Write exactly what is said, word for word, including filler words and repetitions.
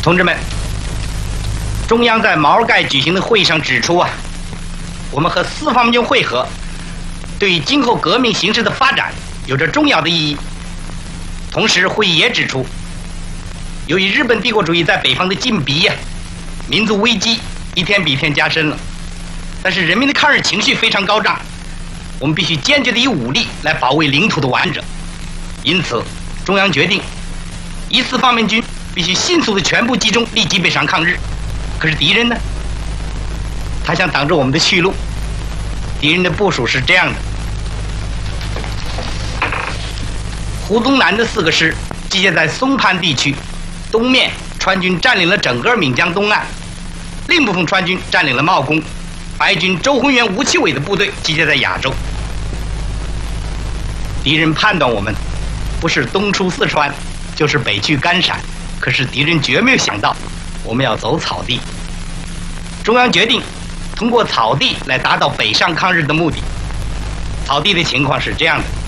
同志们，中央在毛盖举行的会议上指出啊，我们和四方面军会合，对于今后革命形势的发展有着重要的意义。同时，会议也指出，由于日本帝国主义在北方的禁逼呀、啊，民族危机一天比一天加深了。但是人民的抗日情绪非常高涨，我们必须坚决地以武力来保卫领土的完整。因此，中央决定，一四方面军必须迅速的全部集中，立即北上抗日。可是敌人呢？他想挡住我们的去路。敌人的部署是这样的：胡宗南的四个师集结在松潘地区，东面川军占领了整个岷江东岸，另一部分川军占领了茂功，白军周宏元、吴奇伟的部队集结在亚洲。敌人判断我们不是东出四川，就是北去甘陕，可是敌人绝没有想到我们要走草地。中央决定通过草地来达到北上抗日的目的。草地的情况是这样的：